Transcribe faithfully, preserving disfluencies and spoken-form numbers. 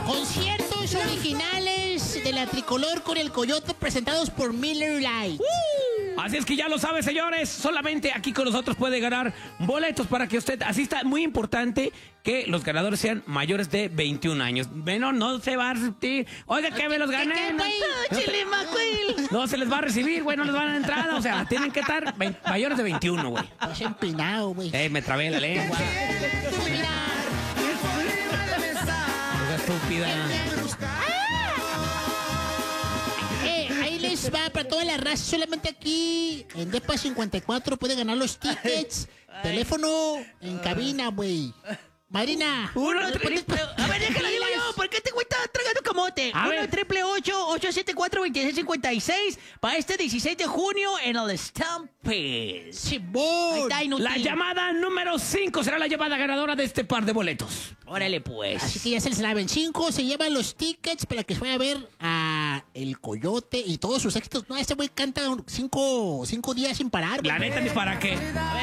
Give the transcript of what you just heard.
Conciertos originales de la tricolor con el Coyote presentados por Miller Lite. Uh. Así es que ya lo sabe, señores. Solamente aquí con nosotros puede ganar boletos para que usted asista. Muy importante que los ganadores sean mayores de veintiún años. Bueno, no se va a repetir. Oiga, que me los gané. No, no, no se les va a recibir, güey. No les van a dar entrada. O sea, tienen que estar mayores de veintiuno, güey. Estás empinado, güey. Eh, me trabé la lengua. Estúpida. Eh, ahí les va para toda la raza. Solamente aquí en Depa cincuenta y cuatro puede ganar los tickets. Teléfono en cabina, güey. Marina. Uno, tri- a ver, déjalo digo yo, ¿por qué este güey está tragando camote? A Uno, ver. triple ocho, ocho siete cuatro, veintiséis cincuenta y seis para este dieciséis de junio en el Stampede. Simón. Ahí está, inútil. La llamada número cinco será la llamada ganadora de este par de boletos. Órale, pues. Así que ya se les saben. Cinco se llevan los tickets para que vayan a ver a El Coyote y todos sus éxitos. No, este güey canta cinco, cinco días sin parar, güey. La neta, ni para qué. A ver.